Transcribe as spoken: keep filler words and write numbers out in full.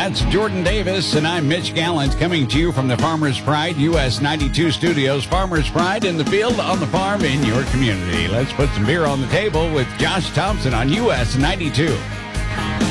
That's Jordan Davis, and I'm Mitch Gallant, coming to you from the Farmers Pride U S ninety-two studios. Farmers Pride in the field, on the farm, in your community. Let's put some beer on the table with Josh Thompson on U S ninety-two.